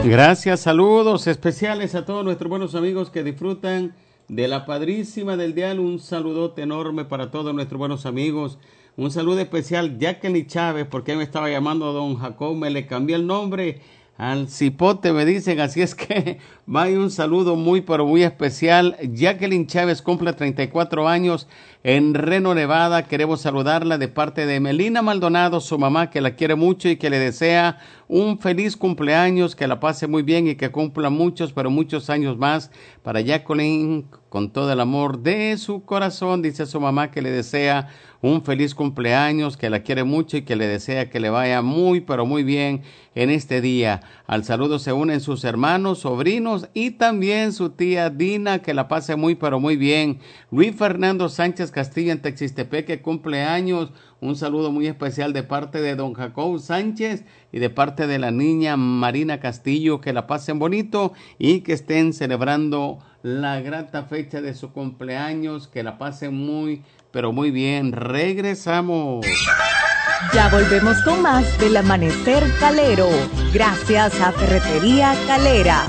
Gracias, saludos especiales a todos nuestros buenos amigos que disfrutan de la Padrísima del Dial. Un saludote enorme para todos nuestros buenos amigos. Un saludo especial, Jacqueline Chávez, porque me estaba llamando don Jacob, me le cambié el nombre al cipote, me dicen, así es que vaya un saludo muy, pero muy especial. Jacqueline Chávez cumple 34 años en Reno, Nevada. Queremos saludarla de parte de Melina Maldonado, su mamá, que la quiere mucho y que le desea un feliz cumpleaños, que la pase muy bien y que cumpla muchos, pero muchos años más. Para Jacqueline, con todo el amor de su corazón, dice su mamá que le desea un feliz cumpleaños, que la quiere mucho y que le desea que le vaya muy, pero muy bien en este día. Al saludo se unen sus hermanos, sobrinos y también su tía Dina, que la pase muy, pero muy bien. Luis Fernando Sánchez Castillo en Texistepeque cumple años. Un saludo muy especial de parte de don Jacob Sánchez y de parte de la niña Marina Castillo, que la pasen bonito y que estén celebrando la grata fecha de su cumpleaños, que la pasen muy, pero muy bien. Regresamos. Ya volvemos con más del Amanecer Calero, gracias a Ferretería Calera.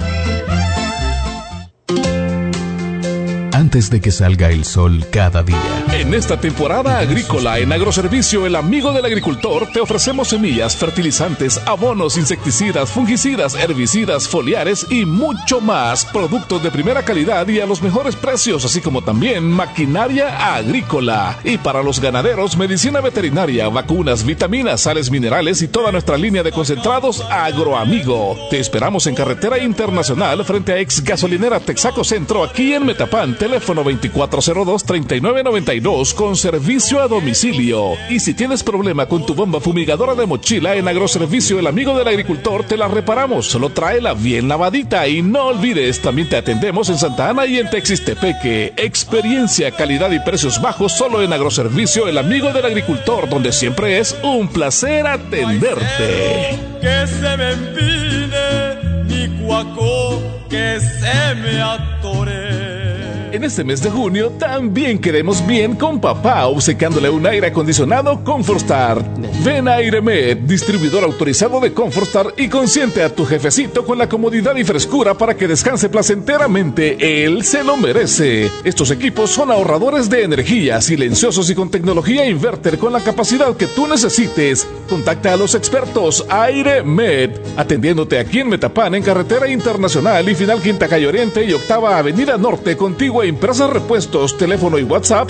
Antes de que salga el sol cada día. En esta temporada agrícola en Agroservicio El Amigo del Agricultor te ofrecemos semillas, fertilizantes, abonos, insecticidas, fungicidas, herbicidas, foliares y mucho más. Productos de primera calidad y a los mejores precios, así como también maquinaria agrícola. Y para los ganaderos, medicina veterinaria, vacunas, vitaminas, sales minerales y toda nuestra línea de concentrados Agroamigo. Te esperamos en Carretera Internacional frente a Ex Gasolinera Texaco Centro, aquí en Metapán. Teléfono 2402-3992 con servicio a domicilio. Y si tienes problema con tu bomba fumigadora de mochila, en Agroservicio El Amigo del Agricultor te la reparamos. Solo tráela bien lavadita y no olvides, también te atendemos en Santa Ana y en Texistepeque. Experiencia, calidad y precios bajos solo en Agroservicio El Amigo del Agricultor, donde siempre es un placer atenderte. Que se me empine, ni cuaco que se me atore. En este mes de junio también queremos bien con papá, obsequiándole un aire acondicionado Comfortstar. Ven a Airemed, distribuidor autorizado de Comfortstar, y consiente a tu jefecito con la comodidad y frescura para que descanse placenteramente. Él se lo merece. Estos equipos son ahorradores de energía, silenciosos y con tecnología inverter con la capacidad que tú necesites. Contacta a los expertos Airemed, atendiéndote aquí en Metapán, en Carretera Internacional y Final Quinta Calle Oriente y Octava Avenida Norte, contigo a Impresas Repuestos. Teléfono y WhatsApp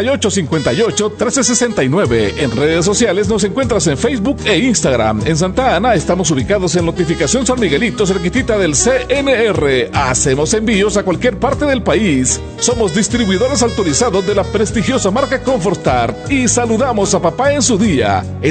6858-1369. En redes sociales nos encuentras en Facebook e Instagram. En Santa Ana estamos ubicados en Notificación San Miguelito, cerquitita del CNR. Hacemos envíos a cualquier parte del país. Somos distribuidores autorizados de la prestigiosa marca Comfortstar y saludamos a papá en su día.